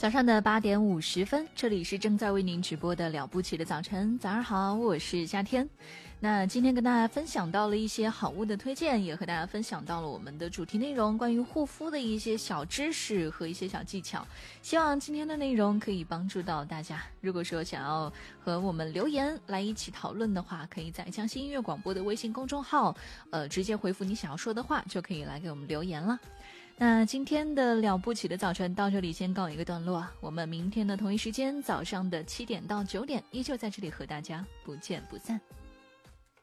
早上的8点50分，这里是正在为您直播的了不起的早晨。早上好，我是夏天。那今天跟大家分享到了一些好物的推荐，也和大家分享到了我们的主题内容，关于护肤的一些小知识和一些小技巧。希望今天的内容可以帮助到大家。如果说想要和我们留言来一起讨论的话，可以在江西音乐广播的微信公众号直接回复你想要说的话，就可以来给我们留言了。那今天的了不起的早晨到这里先告一个段落，我们明天的同一时间早上的7点到9点依旧在这里和大家不见不散。